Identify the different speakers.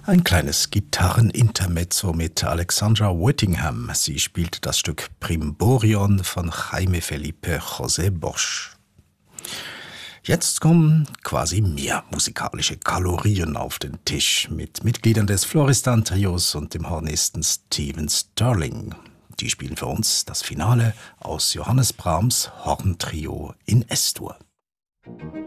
Speaker 1: Ein kleines Gitarrenintermezzo mit Alexandra Whittingham. Sie spielt das Stück Primborion von Jaime Felipe José Bosch. Jetzt kommen quasi mehr musikalische Kalorien auf den Tisch mit Mitgliedern des Floristan-Trios und dem Hornisten Steven Sterling. Die spielen für uns das Finale aus Johannes Brahms Horntrio in S-Dur.